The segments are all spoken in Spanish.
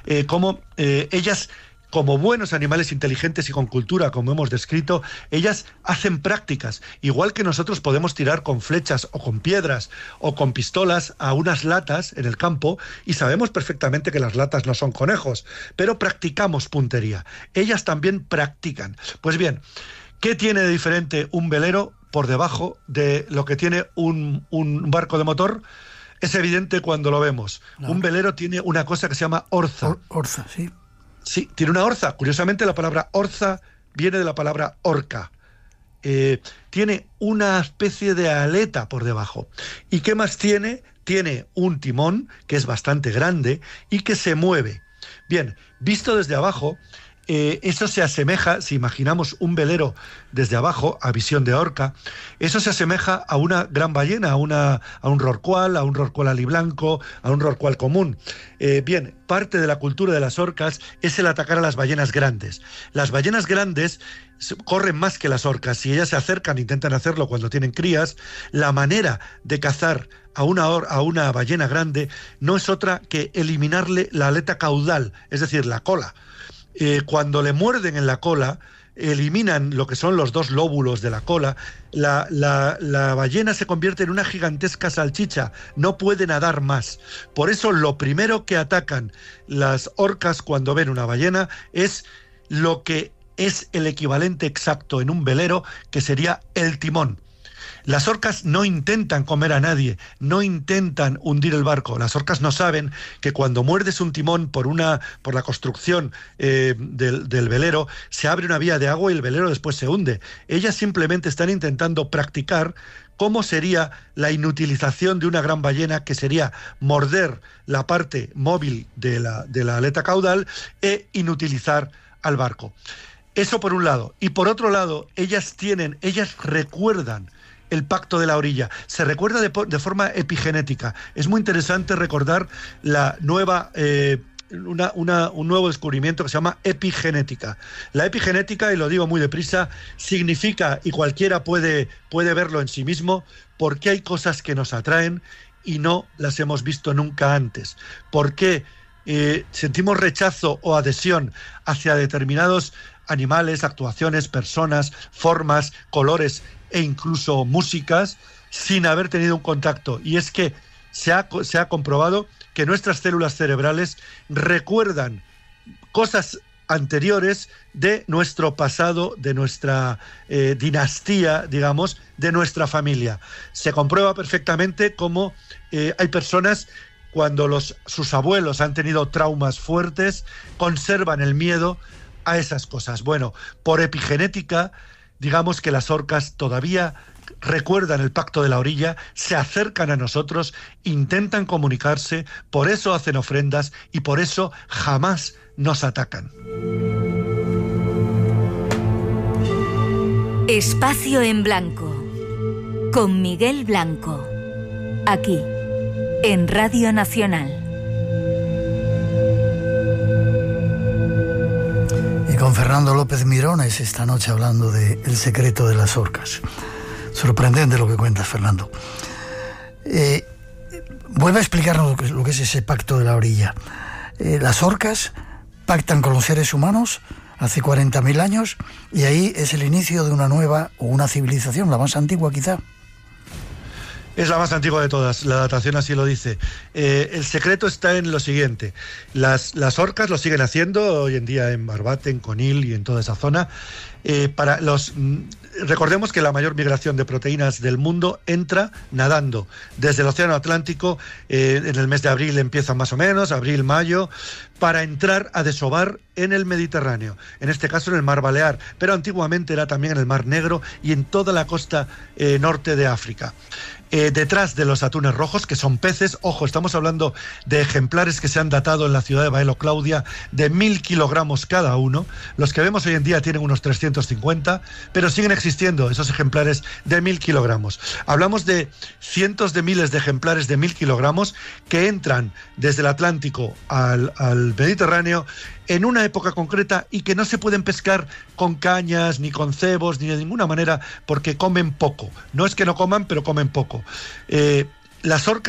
cómo ellas, como buenos animales inteligentes y con cultura, como hemos descrito, ellas hacen prácticas. Igual que nosotros podemos tirar con flechas o con piedras o con pistolas a unas latas en el campo y sabemos perfectamente que las latas no son conejos, pero practicamos puntería. Ellas también practican. Pues bien, ¿qué tiene de diferente un velero por debajo de lo que tiene un barco de motor? Es evidente cuando lo vemos. No. Un velero tiene una cosa que se llama orza. Orza, sí. Sí, tiene una orza. Curiosamente, la palabra orza viene de la palabra orca. Tiene una especie de aleta por debajo. ¿Y qué más tiene? Tiene un timón, que es bastante grande y que se mueve. Bien, visto desde abajo, eso se asemeja, si imaginamos un velero desde abajo, a visión de orca, eso se asemeja a una gran ballena, a un rorcual aliblanco, a un rorcual común. Bien, parte de la cultura de las orcas es el atacar a las ballenas grandes. Las ballenas grandes corren más que las orcas. Si ellas se acercan, intentan hacerlo cuando tienen crías, la manera de cazar a una ballena grande no es otra que eliminarle la aleta caudal, es decir, la cola. Cuando le muerden en la cola, eliminan lo que son los dos lóbulos de la cola, la ballena se convierte en una gigantesca salchicha, no puede nadar más. Por eso lo primero que atacan las orcas cuando ven una ballena es lo que es el equivalente exacto en un velero, que sería el timón. Las orcas no intentan comer a nadie, no intentan hundir el barco. Las orcas no saben que cuando muerdes un timón por la construcción del velero, se abre una vía de agua y el velero después se hunde. Ellas simplemente están intentando practicar cómo sería la inutilización de una gran ballena, que sería morder la parte móvil de la aleta caudal e inutilizar al barco. Eso por un lado. Y por otro lado, ellas recuerdan el pacto de la orilla. Se recuerda de forma epigenética. Es muy interesante recordar un nuevo descubrimiento que se llama epigenética. La epigenética, y lo digo muy deprisa, significa, y cualquiera puede verlo en sí mismo, por qué hay cosas que nos atraen y no las hemos visto nunca antes. ¿Por qué sentimos rechazo o adhesión hacia determinados animales, actuaciones, personas, formas, colores e incluso músicas sin haber tenido un contacto? Y es que se ha comprobado que nuestras células cerebrales recuerdan cosas anteriores de nuestro pasado, de nuestra dinastía, digamos, de nuestra familia. Se comprueba perfectamente cómo hay personas, cuando sus abuelos han tenido traumas fuertes, conservan el miedo a esas cosas. Bueno, por epigenética, digamos que las orcas todavía recuerdan el pacto de la orilla, se acercan a nosotros, intentan comunicarse, por eso hacen ofrendas y por eso jamás nos atacan. Espacio en Blanco, con Miguel Blanco, aquí, en Radio Nacional. Y con Fernando López Mirones esta noche hablando de El secreto de las orcas. Sorprendente lo que cuentas, Fernando. Vuelve a explicarnos lo que es ese pacto de la orilla. Las orcas pactan con los seres humanos hace 40.000 años y ahí es el inicio de una nueva o una civilización, la más antigua quizá. Es la más antigua de todas, la datación así lo dice. El secreto está en lo siguiente: las orcas lo siguen haciendo hoy en día en Barbate, en Conil y en toda esa zona. Recordemos que la mayor migración de proteínas del mundo entra nadando desde el Océano Atlántico. En el mes de abril empiezan más o menos, abril, mayo, para entrar a desovar en el Mediterráneo, en este caso en el Mar Balear, pero antiguamente era también en el Mar Negro y en toda la costa norte de África. Detrás de los atunes rojos, que son peces, ojo, estamos hablando de ejemplares que se han datado en la ciudad de Baelo Claudia de 1.000 kilogramos cada uno. Los que vemos hoy en día tienen unos 350, pero siguen existiendo esos ejemplares de 1.000 kilogramos. Hablamos de cientos de miles de ejemplares de 1.000 kilogramos que entran desde el Atlántico al Mediterráneo en una época concreta y que no se pueden pescar con cañas, ni con cebos, ni de ninguna manera, porque comen poco. No es que no coman, pero comen poco. Las orcas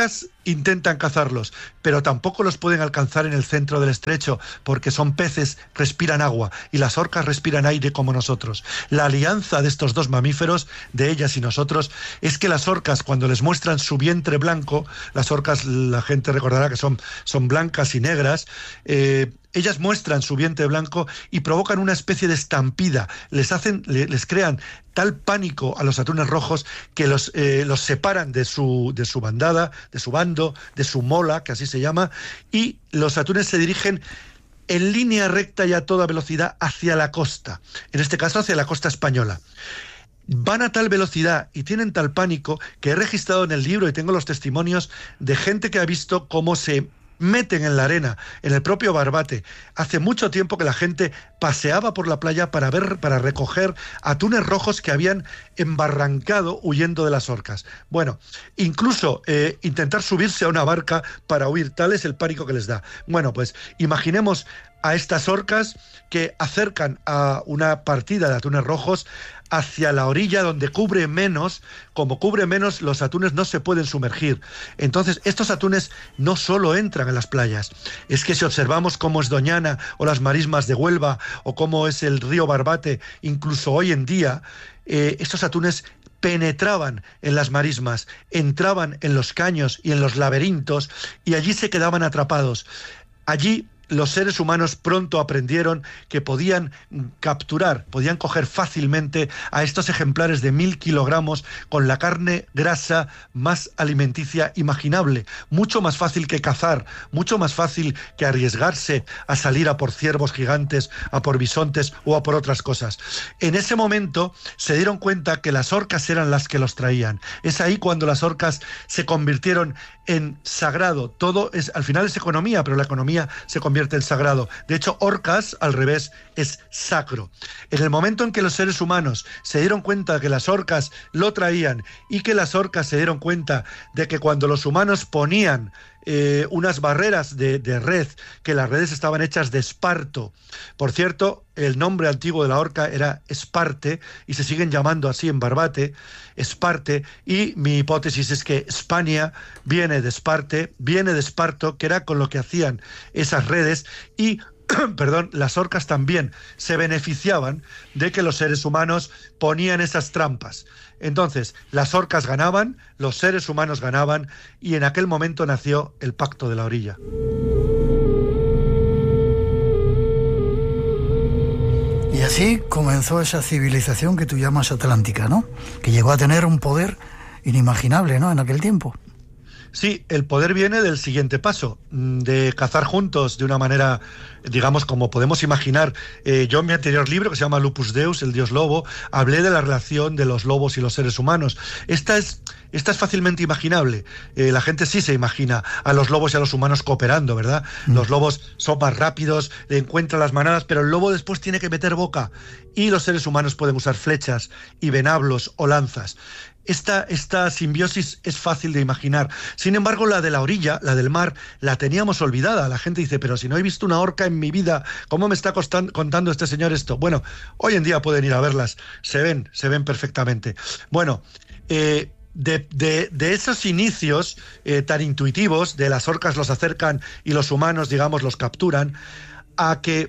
intentan cazarlos, pero tampoco los pueden alcanzar en el centro del estrecho, porque son peces, respiran agua, y las orcas respiran aire como nosotros. La alianza de estos dos mamíferos, de ellas y nosotros, es que las orcas, cuando les muestran su vientre blanco, las orcas, la gente recordará que son blancas y negras, ellas muestran su vientre blanco y provocan una especie de estampida, les crean tal pánico a los atunes rojos que los separan de su bandada, de su bando, de su mola, que así se llama, y los atunes se dirigen en línea recta y a toda velocidad hacia la costa, en este caso hacia la costa española. Van a tal velocidad y tienen tal pánico que he registrado en el libro, y tengo los testimonios de gente que ha visto cómo se meten en la arena, en el propio Barbate. Hace mucho tiempo que la gente paseaba por la playa para recoger atunes rojos que habían embarrancado huyendo de las orcas. Bueno, incluso intentar subirse a una barca para huir, tal es el pánico que les da. Bueno, pues imaginemos a estas orcas que acercan a una partida de atunes rojos hacia la orilla donde cubre menos. Como cubre menos, los atunes no se pueden sumergir. Entonces, estos atunes no solo entran en las playas, es que si observamos cómo es Doñana o las marismas de Huelva o cómo es el río Barbate, incluso hoy en día, estos atunes penetraban en las marismas, entraban en los caños y en los laberintos y allí se quedaban atrapados. Allí los seres humanos pronto aprendieron que podían coger fácilmente a estos ejemplares de 1000 kilogramos con la carne grasa más alimenticia imaginable, mucho más fácil que cazar, mucho más fácil que arriesgarse a salir a por ciervos gigantes, a por bisontes o a por otras cosas. En ese momento se dieron cuenta que las orcas eran las que los traían. Es ahí cuando las orcas se convirtieron en sagrado. Todo es, al final es economía, pero la economía se convierte en sagrado. De hecho, orcas, al revés, es sacro. En el momento en que los seres humanos se dieron cuenta que las orcas lo traían y que las orcas se dieron cuenta de que cuando los humanos ponían unas barreras de red, que las redes estaban hechas de esparto. Por cierto, el nombre antiguo de la orca era Esparte y se siguen llamando así en Barbate, Esparte, y mi hipótesis es que España viene de Esparte, viene de Esparto, que era con lo que hacían esas redes, y perdón, las orcas también se beneficiaban de que los seres humanos ponían esas trampas. Entonces, las orcas ganaban, los seres humanos ganaban, y en aquel momento nació el Pacto de la Orilla. Y así comenzó esa civilización que tú llamas atlántica, ¿no? Que llegó a tener un poder inimaginable, ¿no?, en aquel tiempo. Sí, el poder viene del siguiente paso, de cazar juntos de una manera, digamos, como podemos imaginar. Yo en mi anterior libro, que se llama Lupus Deus, el dios lobo, hablé de la relación de los lobos y los seres humanos. Esta es fácilmente imaginable. La gente sí se imagina a los lobos y a los humanos cooperando, ¿verdad? Los lobos son más rápidos, encuentran las manadas, pero el lobo después tiene que meter boca. Y los seres humanos pueden usar flechas y venablos o lanzas. Esta simbiosis es fácil de imaginar. Sin embargo, la de la orilla, la del mar, la teníamos olvidada. La gente dice, pero si no he visto una orca en mi vida, ¿cómo me está contando este señor esto? Bueno, hoy en día pueden ir a verlas, se ven perfectamente. Bueno, de esos inicios tan intuitivos, de las orcas los acercan y los humanos, digamos, los capturan, a que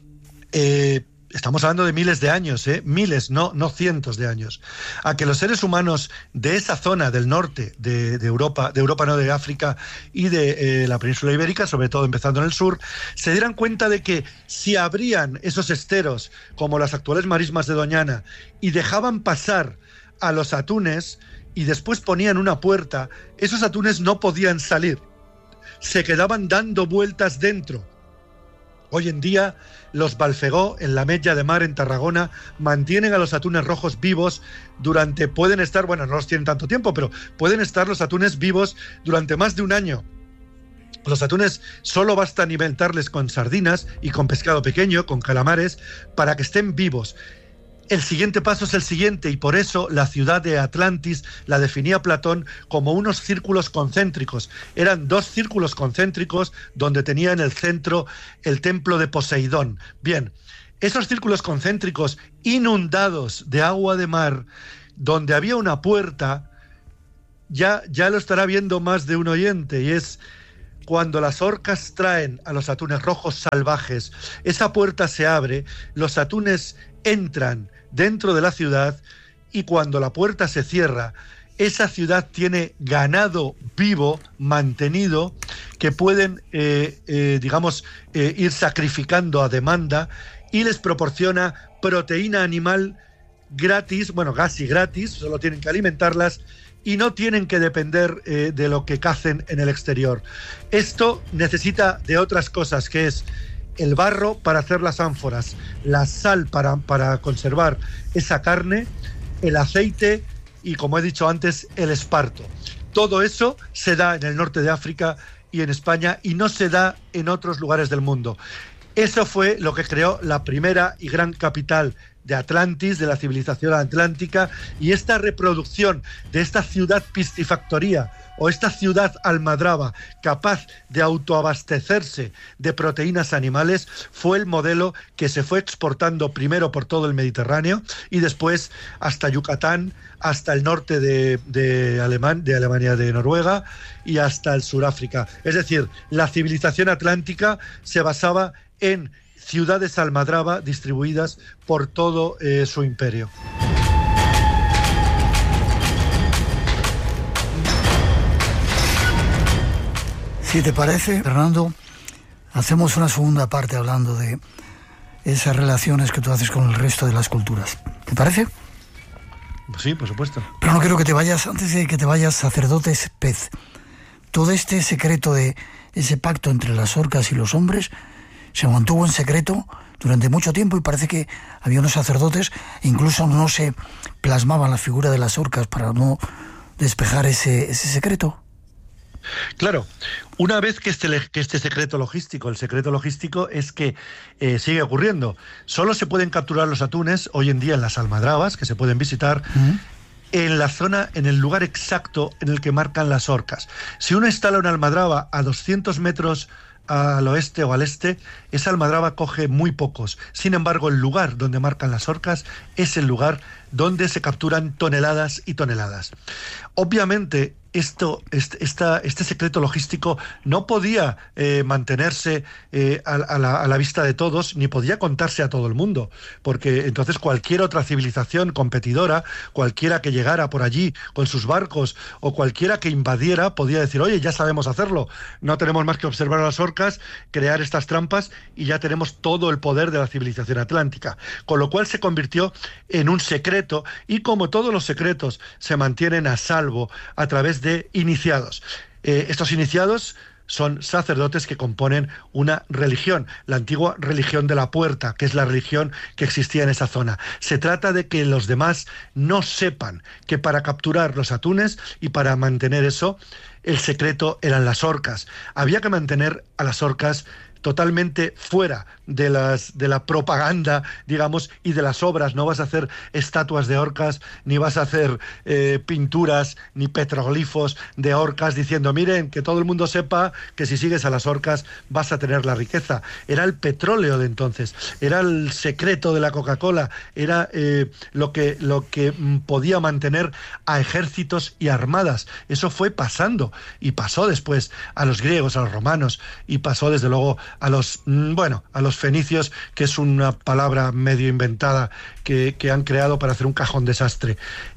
estamos hablando de miles de años, miles, no cientos de años, a que los seres humanos de esa zona del norte de Europa, no, de África y de la península ibérica, sobre todo empezando en el sur, se dieran cuenta de que si abrían esos esteros, como las actuales marismas de Doñana, y dejaban pasar a los atunes y después ponían una puerta, esos atunes no podían salir, se quedaban dando vueltas dentro. Hoy en día, los Balfegó, en la Mella de Mar, en Tarragona, mantienen a los atunes rojos vivos pueden estar, bueno, no los tienen tanto tiempo, pero pueden estar los atunes vivos durante más de un año. Los atunes solo basta alimentarles con sardinas y con pescado pequeño, con calamares, para que estén vivos. El siguiente paso es el siguiente, y por eso la ciudad de Atlantis la definía Platón como unos círculos concéntricos. Eran 2 círculos concéntricos donde tenía en el centro el templo de Poseidón. Bien, esos círculos concéntricos inundados de agua de mar, donde había una puerta, ya lo estará viendo más de un oyente, y es cuando las orcas traen a los atunes rojos salvajes, esa puerta se abre, los atunes entran dentro de la ciudad, y cuando la puerta se cierra, esa ciudad tiene ganado vivo, mantenido, que pueden, ir sacrificando a demanda, y les proporciona proteína animal gratis, bueno, casi gratis, solo tienen que alimentarlas, y no tienen que depender de lo que cacen en el exterior. Esto necesita de otras cosas, que es el barro para hacer las ánforas, la sal para conservar esa carne, el aceite y, como he dicho antes, el esparto. Todo eso se da en el norte de África y en España, y no se da en otros lugares del mundo. Eso fue lo que creó la primera y gran capital de Atlantis, de la civilización atlántica, y esta reproducción de esta ciudad piscifactoría o esta ciudad almadraba capaz de autoabastecerse de proteínas animales fue el modelo que se fue exportando primero por todo el Mediterráneo y después hasta Yucatán, hasta el norte de Alemania, de Noruega, y hasta el Suráfrica. Es decir, la civilización atlántica se basaba en ciudades almadraba distribuidas por todo su imperio. Si te parece, Fernando, hacemos una segunda parte hablando de esas relaciones que tú haces con el resto de las culturas. ¿Te parece? Sí, por supuesto. Pero no quiero que te vayas, antes de que te vayas, sacerdotes pez. Todo este secreto de ese pacto entre las orcas y los hombres se mantuvo en secreto durante mucho tiempo, y parece que había unos sacerdotes, incluso no se plasmaban la figura de las orcas para no despejar ese secreto. Claro, una vez que este secreto logístico, el secreto logístico es que sigue ocurriendo. Solo se pueden capturar los atunes hoy en día en las almadrabas, que se pueden visitar, en la zona, en el lugar exacto en el que marcan las orcas. Si uno instala una almadraba a 200 metros al oeste o al este, esa almadraba coge muy pocos. Sin embargo, el lugar donde marcan las orcas es el lugar donde se capturan toneladas y toneladas. Obviamente, este secreto logístico no podía mantenerse a la vista de todos, ni podía contarse a todo el mundo, porque entonces cualquier otra civilización competidora, cualquiera que llegara por allí con sus barcos, o cualquiera que invadiera, podía decir: oye, ya sabemos hacerlo, no tenemos más que observar a las orcas, crear estas trampas, y ya tenemos todo el poder de la civilización atlántica. Con lo cual se convirtió en un secreto, y como todos los secretos se mantienen a salvo a través de iniciados. Estos iniciados son sacerdotes que componen una religión, la antigua religión de la puerta, que es la religión que existía en esa zona. Se trata de que los demás no sepan que para capturar los atunes y para mantener eso, el secreto eran las orcas. Había que mantener a las orcas totalmente fuera de la propaganda, digamos, y de las obras. No vas a hacer estatuas de orcas, ni vas a hacer pinturas, ni petroglifos de orcas diciendo: miren, que todo el mundo sepa que si sigues a las orcas vas a tener la riqueza. Era el petróleo de entonces, era el secreto de la Coca-Cola, era lo que podía mantener a ejércitos y armadas. Eso fue pasando, y pasó después a los griegos, a los romanos, y pasó desde luego a los fenicios, que es una palabra medio inventada que han creado para hacer un cajón desastre.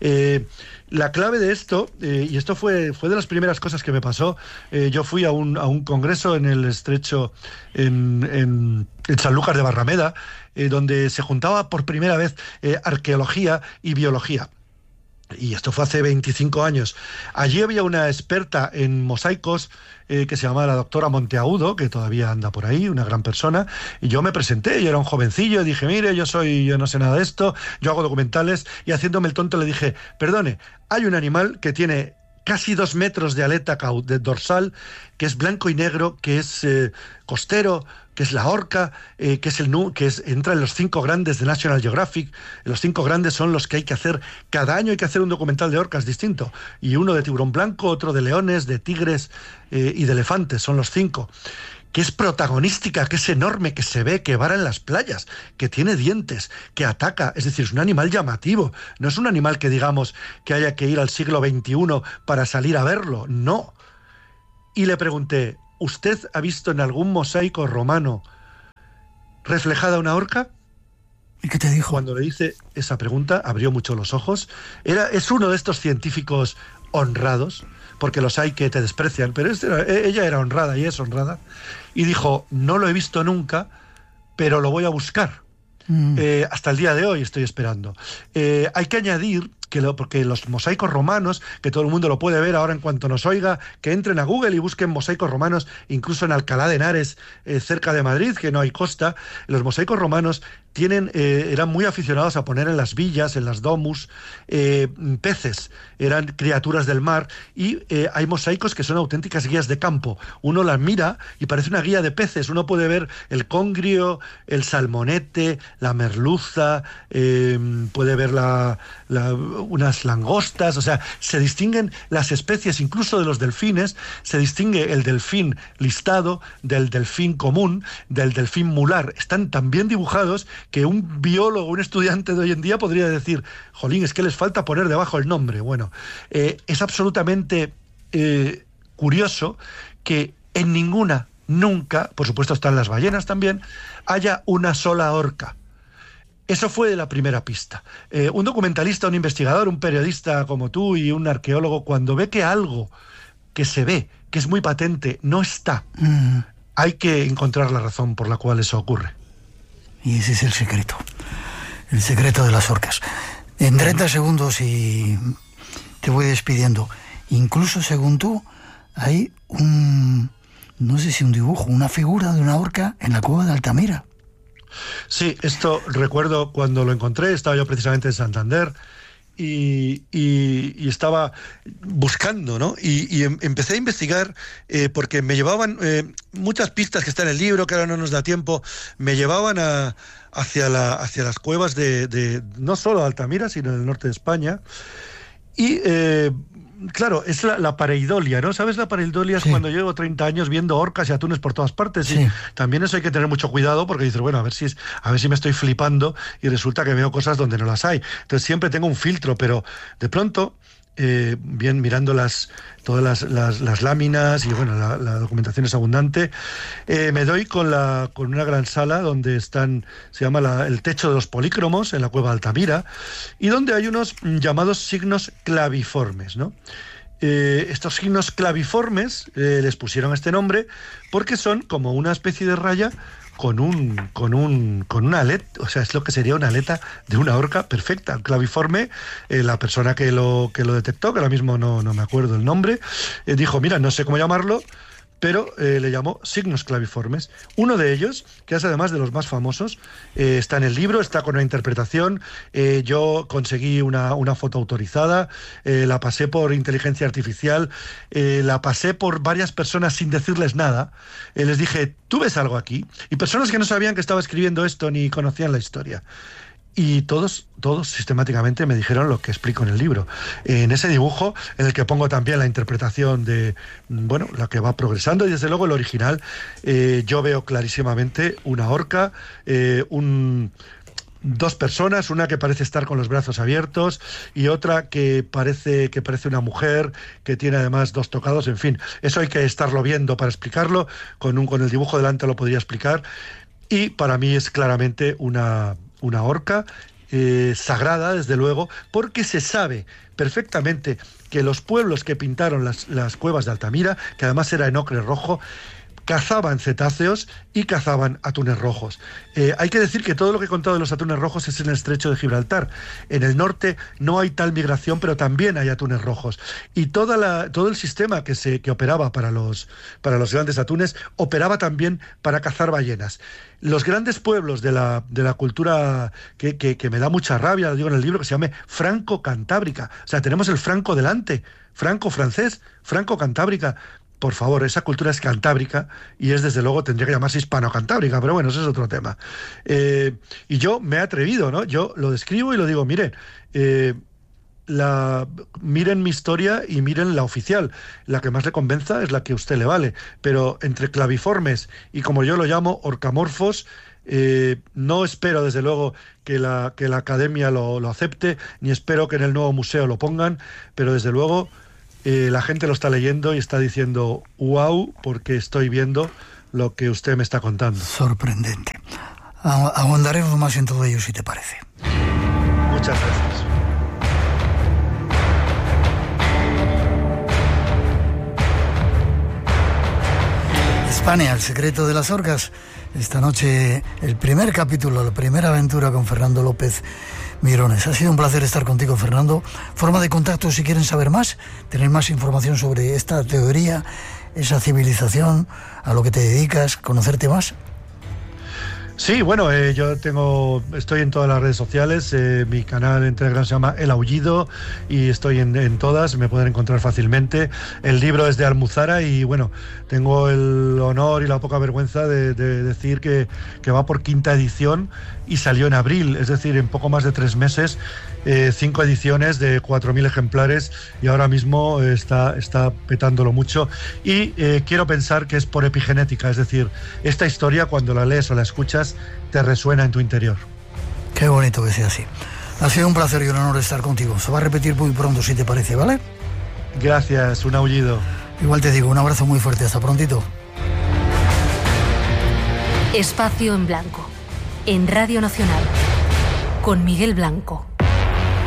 La clave de esto, y esto fue de las primeras cosas que me pasó, yo fui a un congreso en el estrecho, en Sanlúcar de Barrameda, donde se juntaba por primera vez arqueología y biología. Y esto fue hace 25 años. Allí había una experta en mosaicos que se llamaba la doctora Monteagudo, que todavía anda por ahí, una gran persona, y yo me presenté, yo era un jovencillo, y dije: mire, yo no sé nada de esto, yo hago documentales, y haciéndome el tonto le dije: perdone, hay un animal que tiene casi 2 metros de aleta dorsal, que es blanco y negro, que es costero, que es la orca, entra en los 5 grandes de National Geographic. Los 5 grandes son los que hay que hacer, cada año hay que hacer un documental de orcas distinto, y uno de tiburón blanco, otro de leones, de tigres y de elefantes, son los 5. que es protagonística, que es enorme, que se ve, que vara en las playas, que tiene dientes, que ataca, es decir, es un animal llamativo, no es un animal que digamos que haya que ir al siglo XXI para salir a verlo, no. Y le pregunté, ¿usted ha visto en algún mosaico romano reflejada una orca? ¿Y qué te dijo? Cuando le hice esa pregunta, abrió mucho los ojos. Es uno de estos científicos honrados, porque los hay que te desprecian, pero ella era honrada y es honrada, y dijo, no lo he visto nunca, pero lo voy a buscar. Hasta el día de hoy estoy esperando. Hay que añadir porque los mosaicos romanos, que todo el mundo lo puede ver ahora en cuanto nos oiga, que entren a Google y busquen mosaicos romanos, incluso en Alcalá de Henares, cerca de Madrid, que no hay costa. Los mosaicos romanos eran muy aficionados a poner en las villas, en las domus, peces, eran criaturas del mar, y hay mosaicos que son auténticas guías de campo. Uno las mira y parece una guía de peces, uno puede ver el congrio, el salmonete, la merluza, puede ver unas langostas, o sea, se distinguen las especies, incluso de los delfines, se distingue el delfín listado del delfín común, del delfín mular. Están tan bien dibujados que un biólogo, un estudiante de hoy en día podría decir, jolín, es que les falta poner debajo el nombre. Bueno, es absolutamente curioso que en ninguna, nunca, por supuesto están las ballenas también, haya una sola orca. Eso fue la primera pista. Un documentalista, un investigador, un periodista como tú y un arqueólogo, cuando ve que algo que se ve, que es muy patente, no está, hay que encontrar la razón por la cual eso ocurre. Y ese es el secreto de las orcas. En 30 segundos y te voy despidiendo. Incluso según tú, hay no sé si un dibujo, una figura de una orca en la cueva de Altamira. Sí, esto recuerdo cuando lo encontré, estaba yo precisamente en Santander y estaba buscando, ¿no? Y empecé a investigar porque me llevaban muchas pistas que están en el libro, que ahora no nos da tiempo, me llevaban hacia las cuevas de no solo de Altamira, sino del norte de España. Y claro, es la pareidolia, ¿no? ¿Sabes? La pareidolia es cuando llevo 30 años viendo orcas y atunes por todas partes. Sí. Y también eso hay que tener mucho cuidado porque dices, bueno, a ver si me estoy flipando y resulta que veo cosas donde no las hay. Entonces siempre tengo un filtro, pero de pronto, bien mirando todas las láminas y bueno, la documentación es abundante, me doy con una gran sala donde se llama el techo de los polícromos en la cueva de Altamira, y donde hay unos llamados signos claviformes, ¿no? Estos signos claviformes les pusieron este nombre porque son como una especie de raya con una aleta, o sea, es lo que sería una aleta de una orca perfecta. El claviforme, la persona que lo detectó, que ahora mismo no me acuerdo el nombre, dijo, mira, no sé cómo llamarlo, pero le llamó signos claviformes. Uno de ellos, que es además de los más famosos, está en el libro, está con una interpretación. Yo conseguí una foto autorizada, la pasé por inteligencia artificial, la pasé por varias personas sin decirles nada. Les dije, ¿tú ves algo aquí? Y personas que no sabían que estaba escribiendo esto ni conocían la historia. Y todos sistemáticamente me dijeron lo que explico en el libro. En ese dibujo, en el que pongo también la interpretación de, bueno, la que va progresando, y desde luego el original, yo veo clarísimamente una orca, dos personas, una que parece estar con los brazos abiertos y otra que parece una mujer, que tiene además dos tocados, en fin. Eso hay que estarlo viendo para explicarlo. Con el dibujo delante lo podría explicar. Y para mí es claramente una orca sagrada, desde luego, porque se sabe perfectamente que los pueblos que pintaron las cuevas de Altamira, que además era en ocre rojo, cazaban cetáceos y cazaban atunes rojos. Hay que decir que todo lo que he contado de los atunes rojos es en el estrecho de Gibraltar. En el norte no hay tal migración, pero también hay atunes rojos. Y todo el sistema que operaba para los grandes atunes operaba también para cazar ballenas. Los grandes pueblos de la cultura que me da mucha rabia, lo digo en el libro, que se llama franco-cantábrica. O sea, tenemos el franco delante, franco-francés, franco-cantábrica. Por favor, esa cultura es cantábrica y desde luego tendría que llamarse hispano-cantábrica, pero bueno, ese es otro tema. Y yo me he atrevido, ¿no? Yo lo describo y lo digo, mire, miren mi historia y miren la oficial. La que más le convenza es la que a usted le vale. Pero entre claviformes y, como yo lo llamo, orcamorfos, no espero desde luego que la academia lo acepte, ni espero que en el nuevo museo lo pongan, pero desde luego la gente lo está leyendo y está diciendo wow, porque estoy viendo lo que usted me está contando. Sorprendente. Ahondaremos más en todo ello, si te parece. Muchas gracias. España, el secreto de las orcas. Esta noche el primer capítulo, la primera aventura con Fernando López Mirones. Ha sido un placer estar contigo, Fernando. Forma de contacto si quieren saber más, tener más información sobre esta teoría, esa civilización, a lo que te dedicas, conocerte más. Sí, bueno, estoy en todas las redes sociales, mi canal en Telegram se llama El Aullido y estoy en todas, me pueden encontrar fácilmente. El libro es de Almuzara y bueno, tengo el honor y la poca vergüenza de decir que va por 5ª edición y salió en abril, es decir, en poco más de 3 meses, 5 ediciones de 4.000 ejemplares y ahora mismo está petándolo mucho y quiero pensar que es por epigenética, es decir, esta historia cuando la lees o la escuchas te resuena en tu interior. Qué bonito que sea así. Ha sido un placer y un honor estar contigo. Se va a repetir muy pronto, si te parece, ¿vale? Gracias, un aullido. Igual te digo, un abrazo muy fuerte, hasta prontito. Espacio en Blanco, en Radio Nacional, con Miguel Blanco.